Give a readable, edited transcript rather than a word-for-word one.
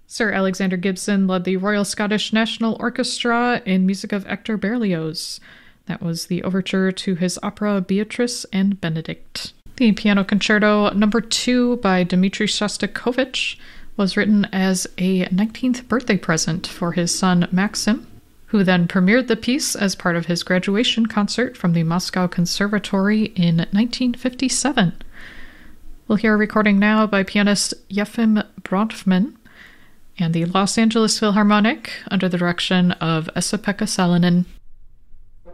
Sir Alexander Gibson led the Royal Scottish National Orchestra in music of Hector Berlioz. That was the overture to his opera Beatrice and Benedict. The Piano Concerto No. 2 by Dmitri Shostakovich was written as a 19th birthday present for his son Maxim, who then premiered the piece as part of his graduation concert from the Moscow Conservatory in 1957. We'll hear a recording now by pianist Yefim Bronfman and the Los Angeles Philharmonic under the direction of Esa-Pekka Salonen.